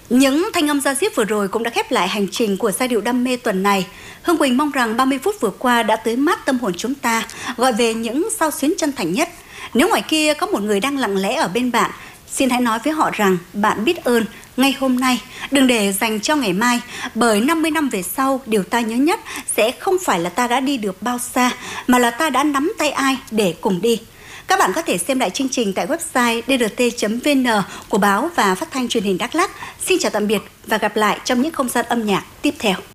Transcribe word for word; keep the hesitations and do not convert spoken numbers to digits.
Những thanh âm da diết vừa rồi cũng đã khép lại hành trình của giai điệu đam mê tuần này. Hương Quỳnh mong rằng ba mươi phút vừa qua đã tới mát tâm hồn chúng ta, gọi về những xao xuyến chân thành nhất. Nếu ngoài kia có một người đang lặng lẽ ở bên bạn, xin hãy nói với họ rằng bạn biết ơn ngay hôm nay, đừng để dành cho ngày mai, bởi năm mươi năm về sau, điều ta nhớ nhất sẽ không phải là ta đã đi được bao xa, mà là ta đã nắm tay ai để cùng đi. Các bạn có thể xem lại chương trình tại website d r t chấm v n của báo và phát thanh truyền hình Đắk Lắk. Xin chào tạm biệt và gặp lại trong những không gian âm nhạc tiếp theo.